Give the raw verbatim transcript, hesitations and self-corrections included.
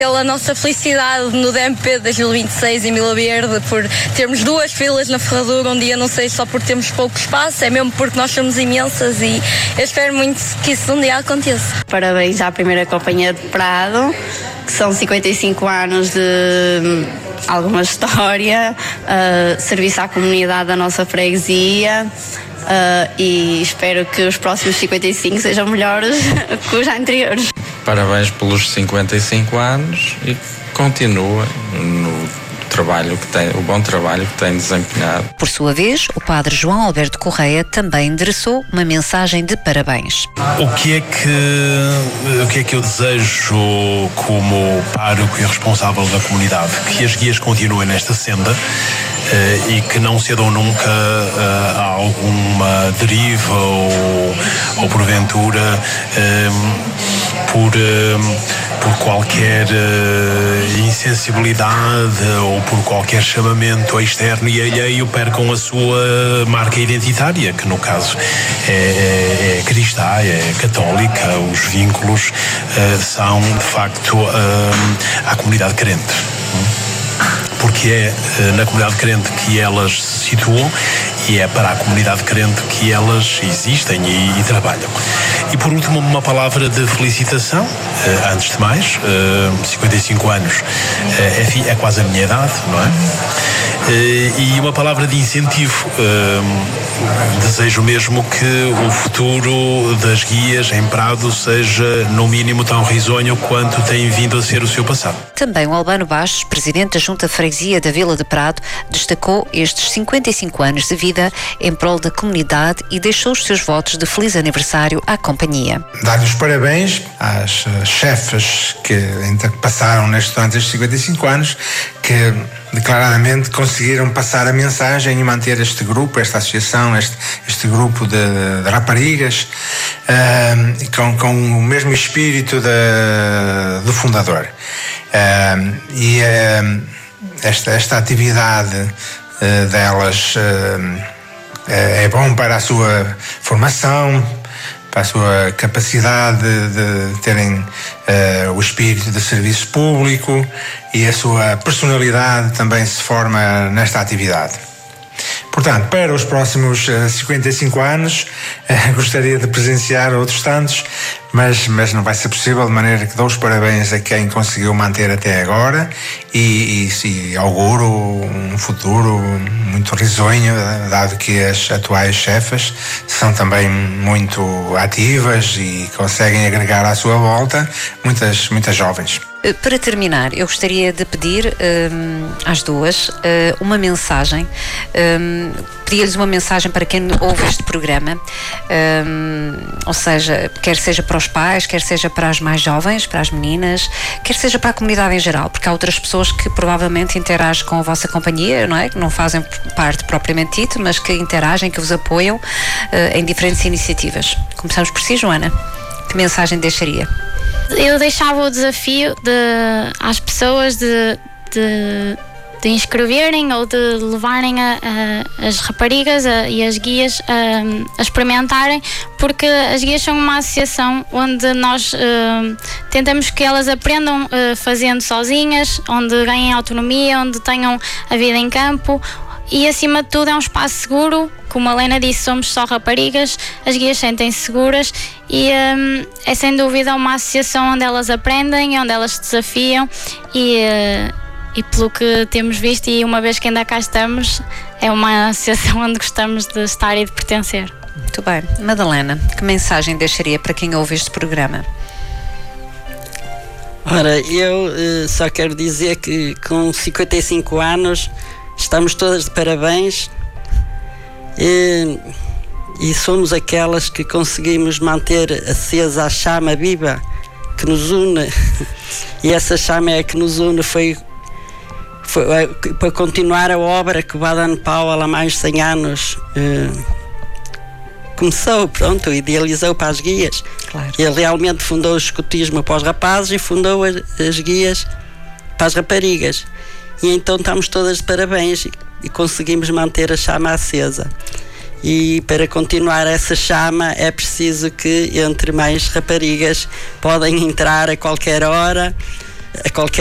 Pela nossa felicidade no D M P dois mil e vinte e seis em Vila Verde, por termos duas filas na ferradura, um dia não sei só por termos pouco espaço, é mesmo porque nós somos imensas e eu espero muito que isso um dia aconteça. Parabéns à primeira companhia de Prado, que são cinquenta e cinco anos de alguma história, uh, serviço à comunidade da nossa freguesia. Uh, e espero que os próximos cinquenta e cinco sejam melhores que os anteriores. Parabéns pelos cinquenta e cinco anos e continua no trabalho que tem, o bom trabalho que tem desempenhado. Por sua vez, o padre João Alberto Correia também endereçou uma mensagem de parabéns. O que é que, o que é que eu desejo como pároco e responsável da comunidade? Que as guias continuem nesta senda Uh, e que não cedam nunca uh, a alguma deriva ou, ou porventura uh, por, uh, por qualquer uh, insensibilidade ou por qualquer chamamento externo e alheio percam a sua marca identitária, que no caso é, é, é cristã, é católica. Os vínculos uh, são de facto uh, à comunidade crente. Porque é na comunidade crente que elas se situam e é para a comunidade crente que elas existem e, e trabalham. E por último, uma palavra de felicitação, antes de mais, cinquenta e cinco anos é, é quase a minha idade, não é? E uma palavra de incentivo. Desejo mesmo que o futuro das guias em Prado seja no mínimo tão risonho quanto tem vindo a ser o seu passado. Também o Albano Bastos, presidente da Junta de Freguesia da Vila de Prado, destacou estes cinquenta e cinco anos de vida em prol da comunidade e deixou os seus votos de feliz aniversário à companhia. Dar-lhe os parabéns às chefes que passaram nestes, durante estes cinquenta e cinco anos, que declaradamente conseguiram passar a mensagem e manter este grupo, esta associação, este, este grupo de, de raparigas uh, com, com o mesmo espírito de, do fundador. Uh, e uh, esta, esta atividade uh, delas uh, é bom para a sua formação, para a sua capacidade de, de terem uh, o espírito de serviço público, e a sua personalidade também se forma nesta atividade. Portanto, para os próximos uh, cinquenta e cinco anos, uh, gostaria de presenciar outros tantos, mas, mas não vai ser possível, de maneira que dou os parabéns a quem conseguiu manter até agora e, e, e auguro um futuro muito risonho, dado que as atuais chefes são também muito ativas e conseguem agregar à sua volta muitas, muitas jovens. Para terminar, eu gostaria de pedir um, às duas uh, uma mensagem, um, pedir-lhes uma mensagem para quem ouve este programa, um, ou seja, quer seja para os pais, quer seja para as mais jovens, para as meninas, quer seja para a comunidade em geral, porque há outras pessoas que provavelmente interagem com a vossa companhia, não é? Que não fazem parte propriamente dito, mas que interagem, que vos apoiam uh, em diferentes iniciativas. Começamos por si, Joana. Que mensagem deixaria? Eu deixava o desafio de, às pessoas de, de, de inscreverem ou de levarem a, a, as raparigas a, e as guias a, a experimentarem, porque as guias são uma associação onde nós uh, tentamos que elas aprendam uh, fazendo sozinhas, onde ganhem autonomia, onde tenham a vida em campo. E acima de tudo é um espaço seguro, como a Helena disse, somos só raparigas, as guias sentem-se seguras e um, é sem dúvida uma associação onde elas aprendem, onde elas se desafiam e, uh, e pelo que temos visto e uma vez que ainda cá estamos, é uma associação onde gostamos de estar e de pertencer. Muito bem. Madalena, que mensagem deixaria para quem ouve este programa? Ora, eu uh, só quero dizer que com cinquenta e cinco anos estamos todas de parabéns e, e somos aquelas que conseguimos manter acesa a chama viva que nos une, e essa chama é que nos une, foi, foi para continuar a obra que o Baden Powell há mais de cem anos eh, começou, pronto, idealizou para as guias. Claro. Ele realmente fundou o escotismo para os rapazes e fundou as, as guias para as raparigas. E então estamos todas de parabéns e conseguimos manter a chama acesa. E para continuar essa chama é preciso que entre mais raparigas podem entrar a qualquer hora a qualquer